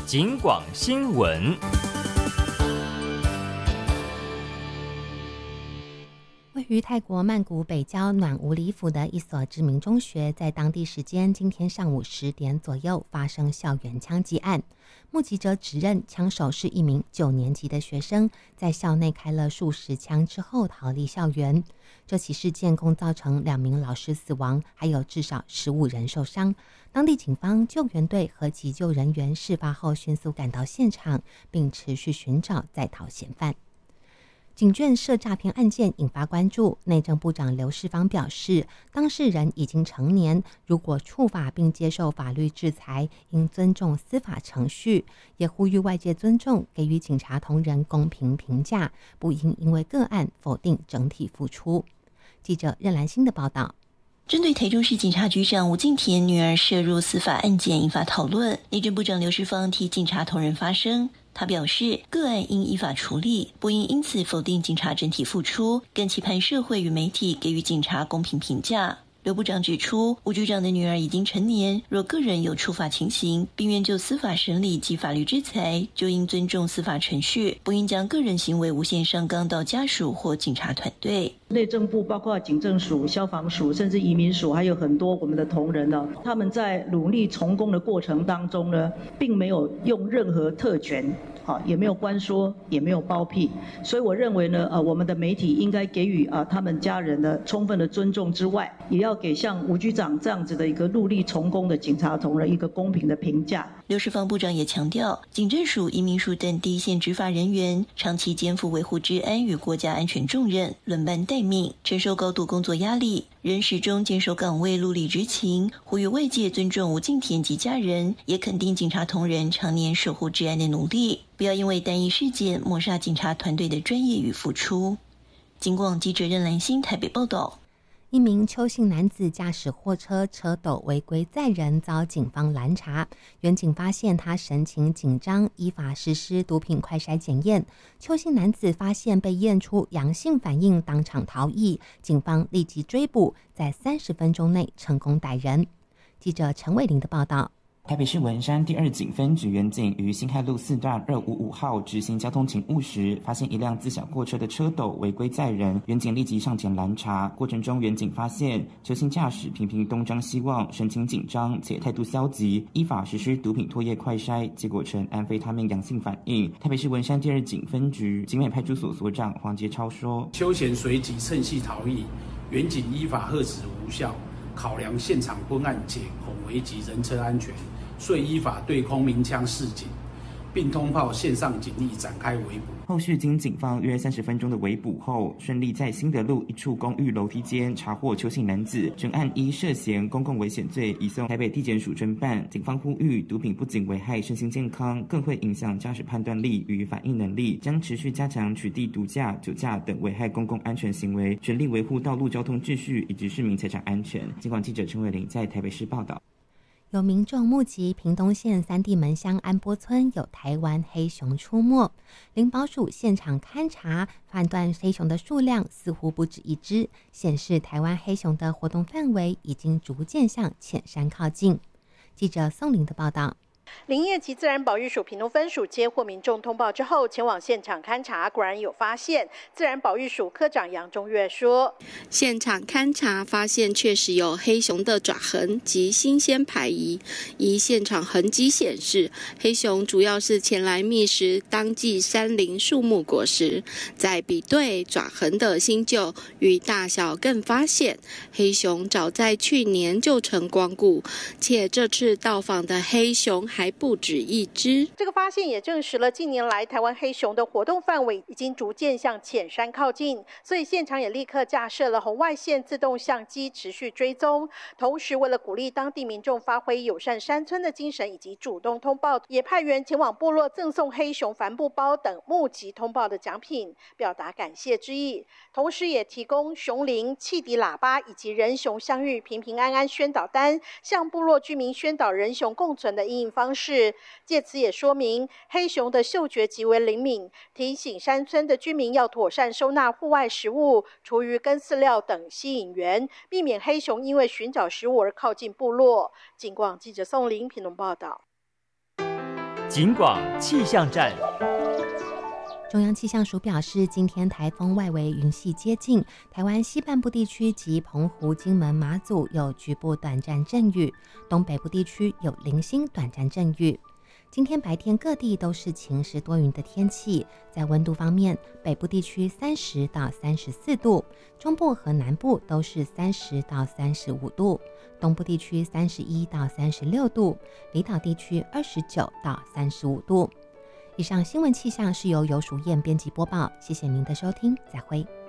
警广新闻。 位于泰国曼谷北郊暖武里府的一所知名中学，在当地时间今天上午10点左右发生校园枪击案。目击者指认枪手是一名9年级的学生，在校内开了数十枪之后逃离校园。这起事件共造成2名老师死亡，还有至少15人受伤。当地警方、救援队和急救人员事发后迅速赶到现场，并持续寻找在逃嫌犯。警卷涉诈骗案件引发关注，内政部长刘世芳表示，当事人已经成年，如果触法并接受法律制裁，应尊重司法程序，也呼吁外界尊重，给予警察同仁公平评价，不应因为个案否定整体付出。记者任兰欣的报道。 针对台中市警察局长吴敬田女儿涉入司法案件引发讨论，内政部长刘世芳替警察同仁发声。他表示，个案应依法处理，不应因此否定警察整体付出，更期盼社会与媒体给予警察公平评价。刘部长指出，吴局长的女儿已经成年，若个人有触法情形，并愿就司法审理及法律制裁，就应尊重司法程序，不应将个人行为无限上纲到家属或警察团队。 内政部包括警政署、消防署，甚至移民署，还有很多我们的同仁呢，他们在努力从公的过程当中呢，并没有用任何特权，也没有关说，也没有包庇，所以我认为呢，我们的媒体应该给予他们家人的充分的尊重之外，也要给像吴局长这样子的一个努力从公的警察同仁一个公平的评价。 刘世芳部长也强调，警政署、移民署等第一线执法人员长期肩负维护治安与国家安全重任，轮班待命，承受高度工作压力，仍始终坚守岗位，戮力执勤，呼吁外界尊重吴敬田及家人，也肯定警察同仁常年守护治安的努力，不要因为单一事件抹杀警察团队的专业与付出。警广记者任兰欣台北报道。 一名邱姓男子驾驶货车车斗违规载人，遭警方拦查。原警发现他神情紧张，依法实施毒品快筛检验。邱姓男子发现被验出阳性反应，当场逃逸。警方立即追捕，在30分钟内成功逮人。记者陈伟玲的报道。 台北市文山第2警分局员警于辛亥路4段255号执行交通勤务时，发现一辆自小货车的车斗违规载人，员警立即上前拦查。过程中，员警发现邱姓驾驶频频东张西望，神情紧张且态度消极，依法实施毒品唾液快筛，结果呈安非他命阳性反应。台北市文山第2警分局警美派出所所长黄杰超说：“ 邱嫌随即趁隙逃逸，员警依法喝止无效，考量现场昏暗且恐危及人车安全。”遂依法对空鸣枪示警，并通报线上警力展开围捕。 后续经警方约30分钟的围捕后，顺利在新德路一处公寓楼梯间查获邱姓男子，整案依涉嫌公共危险罪移送台北地检署侦办。警方呼吁，毒品不仅危害身心健康，更会影响驾驶判断力与反应能力，将持续加强取缔毒驾、酒驾等危害公共安全行为，全力维护道路交通秩序以及市民财产安全。警广记者陈伟玲在台北市报道。 有民众目击屏东县三地门乡安波村有台湾黑熊出没，林保署现场勘查，判断黑熊的数量似乎不止一只，显示台湾黑熊的活动范围已经逐渐向浅山靠近。记者宋玲的报道。 林业及自然保育署屏东分署接获民众通报之后，前往现场勘查，果然有发现。自然保育署科长杨中岳说， 现场勘查发现确实有黑熊的爪痕及新鲜排遗，依现场痕迹显示，黑熊主要是前来觅食当季山林树木果实。在比对爪痕的新旧与大小，更发现黑熊早在去年就曾光顾，且这次到访的黑熊还不止一只。 这个发现也证实了近年来台湾黑熊的活动范围已经逐渐向浅山靠近，所以现场也立刻架设了红外线自动相机持续追踪。同时为了鼓励当地民众发挥友善山村的精神以及主动通报，也派员前往部落赠送黑熊帆布包等募集通报的奖品，表达感谢之意。同时也提供熊铃、汽笛喇叭以及人熊相遇平平安安宣导单，向部落居民宣导人熊共存的因应方式。借此也说明黑熊的嗅觉极为灵敏，提醒山村的居民要妥善收纳户外食物、厨余跟饲料等吸引源，避免黑熊因为寻找食物而靠近部落。警广记者宋玲屏东报道。 警广气象站。 中央气象署表示，今天台风外围云系接近台湾西半部地区及澎湖、金门、马祖有局部短暂阵雨，东北部地区有零星短暂阵雨。今天白天各地都是晴时多云的天气，在温度方面，北部地区30到34度，中部和南部都是30到35度，东部地区31到36度，离岛地区29到35度。以上新闻气象是由游淑燕编辑播报，谢谢您的收听，再会。